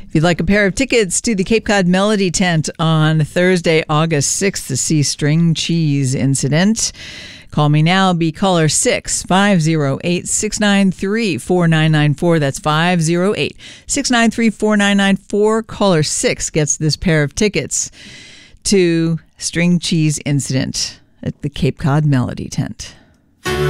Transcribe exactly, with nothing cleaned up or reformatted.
If you'd like a pair of tickets to the Cape Cod Melody Tent on Thursday, August sixth, to see String Cheese Incident, call me now. Be caller six five zero eight, six nine three, four nine nine four. That's five zero eight, six nine three, four nine nine four. Caller six gets this pair of tickets to String Cheese Incident at the Cape Cod Melody Tent.